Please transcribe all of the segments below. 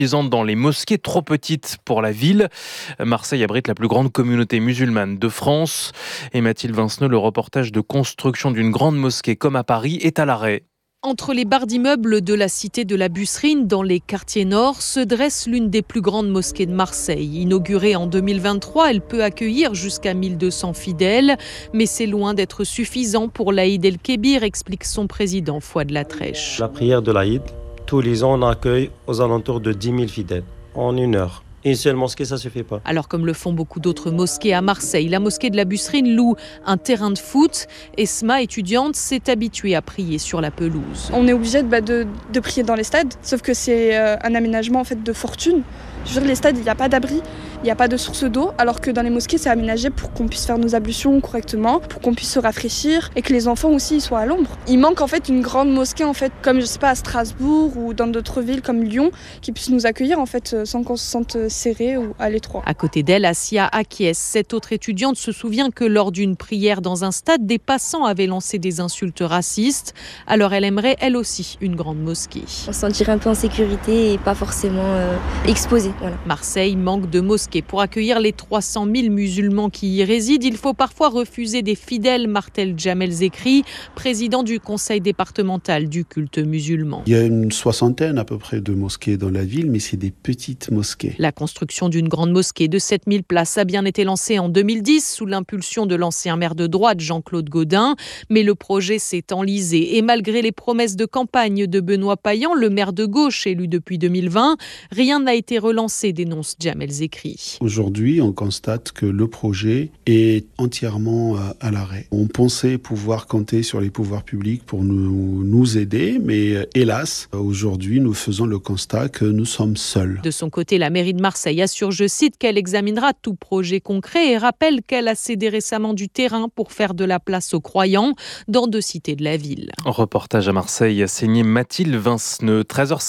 dans les mosquées trop petites pour la ville. Marseille abrite la plus grande communauté musulmane de France. Et Mathilde Vinceneux, le reportage de construction d'une grande mosquée comme à Paris est à l'arrêt. Entre les barres d'immeubles de la cité de la Busserine, dans les quartiers nord, se dresse l'une des plus grandes mosquées de Marseille. Inaugurée en 2023, elle peut accueillir jusqu'à 1200 fidèles. Mais c'est loin d'être suffisant pour l'Aïd el-Kébir, explique son président Fouad Latrèche. La prière de l'Aïd, tous les ans on accueille aux alentours de 10 000 fidèles en une heure. Une seule mosquée, ça ne suffit pas. Alors comme le font beaucoup d'autres mosquées à Marseille, la mosquée de la Busserine loue un terrain de foot. Esma, étudiante, s'est habituée à prier sur la pelouse. On est obligé de prier dans les stades, sauf que c'est un aménagement en fait de fortune. Je veux dire, les stades, il n'y a pas d'abri, il n'y a pas de source d'eau, alors que dans les mosquées, c'est aménagé pour qu'on puisse faire nos ablutions correctement, pour qu'on puisse se rafraîchir et que les enfants aussi ils soient à l'ombre. Il manque en fait une grande mosquée en fait, comme je sais pas à Strasbourg ou dans d'autres villes comme Lyon, qui puisse nous accueillir en fait sans qu'on se sente serré ou à l'étroit. À côté d'elle, Assia acquiesce. Cette autre étudiante se souvient que lors d'une prière dans un stade, des passants avaient lancé des insultes racistes. Alors elle aimerait elle aussi une grande mosquée. On se sentirait un peu en sécurité et pas forcément exposé. Voilà. Marseille manque de mosquées. Pour accueillir les 300 000 musulmans qui y résident, il faut parfois refuser des fidèles, martèle Jamel Zekri, président du conseil départemental du culte musulman. Il y a une soixantaine à peu près de mosquées dans la ville, mais c'est des petites mosquées. La construction d'une grande mosquée de 7000 places a bien été lancée en 2010 sous l'impulsion de l'ancien maire de droite Jean-Claude Gaudin, mais le projet s'est enlisé et malgré les promesses de campagne de Benoît Payan, le maire de gauche élu depuis 2020, rien n'a été relancé, dénonce Jamel Zekri. Aujourd'hui, on constate que le projet est entièrement à l'arrêt. On pensait pouvoir compter sur les pouvoirs publics pour nous aider, mais hélas, aujourd'hui, nous faisons le constat que nous sommes seuls. De son côté, la mairie de Marseille assure, je cite, qu'elle examinera tout projet concret et rappelle qu'elle a cédé récemment du terrain pour faire de la place aux croyants dans 2 cités de la ville. Reportage à Marseille, signé Mathilde Vinceneux.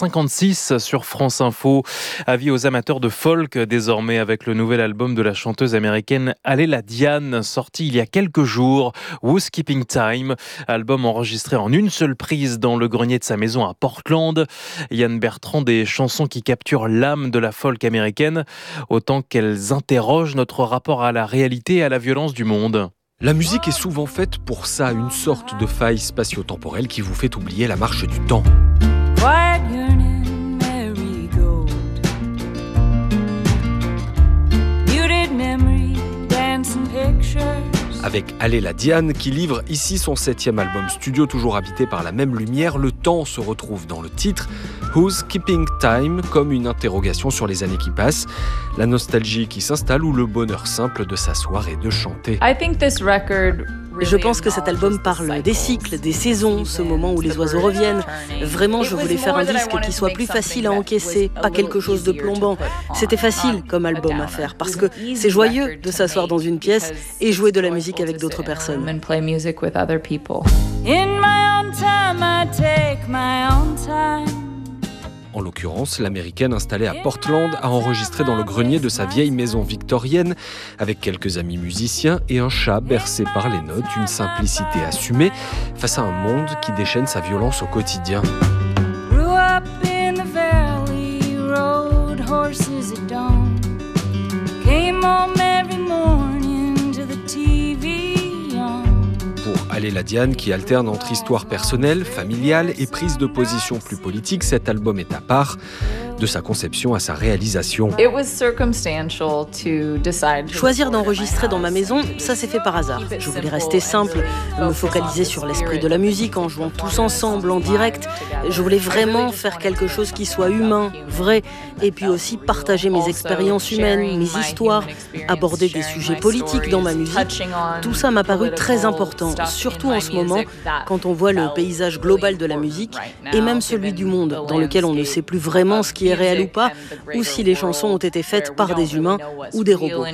13h56 sur France Info. Avis aux amateurs de folk, désormais avec le nouvel album de la chanteuse américaine Aléla Diane, sorti il y a quelques jours, Who's Keeping Time, album enregistré en une seule prise dans le grenier de sa maison à Portland. Yann Bertrand, des chansons qui capturent l'âme de la folk américaine, autant qu'elles interrogent notre rapport à la réalité et à la violence du monde. La musique est souvent faite pour ça, une sorte de faille spatio-temporelle qui vous fait oublier la marche du temps. Avec Aléla Diane qui livre ici son 7e album studio, toujours habité par la même lumière, le temps se retrouve dans le titre Who's Keeping Time, comme une interrogation sur les années qui passent, la nostalgie qui s'installe ou le bonheur simple de s'asseoir et de chanter. Je pense que cet album parle des cycles, des saisons, ce moment où les oiseaux reviennent. Vraiment, je voulais faire un disque qui soit plus facile à encaisser, pas quelque chose de plombant. C'était facile comme album à faire, parce que c'est joyeux de s'asseoir dans une pièce et jouer de la musique avec d'autres personnes. En l'occurrence, l'américaine installée à Portland a enregistré dans le grenier de sa vieille maison victorienne avec quelques amis musiciens et un chat bercé par les notes, une simplicité assumée face à un monde qui déchaîne sa violence au quotidien. Pour Aléla Diane, qui alterne entre histoire personnelle, familiale et prise de position plus politique, cet album est à part, de sa conception à sa réalisation. Choisir d'enregistrer dans ma maison, ça s'est fait par hasard. Je voulais rester simple, me focaliser sur l'esprit de la musique en jouant tous ensemble, en direct. Je voulais vraiment faire quelque chose qui soit humain, vrai, et puis aussi partager mes expériences humaines, mes histoires, aborder des sujets politiques dans ma musique. Tout ça m'a paru très important, surtout en ce moment, quand on voit le paysage global de la musique, et même celui du monde, dans lequel on ne sait plus vraiment ce qui est réel ou pas, ou si les chansons ont été faites par des humains ou des robots.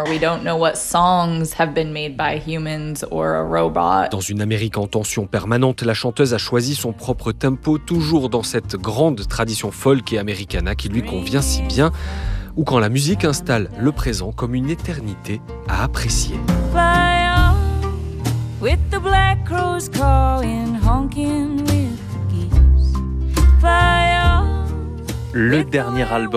Dans une Amérique en tension permanente, la chanteuse a choisi son propre tempo, toujours dans cette grande tradition folk et americana qui lui convient si bien, ou quand la musique installe le présent comme une éternité à apprécier. Le dernier album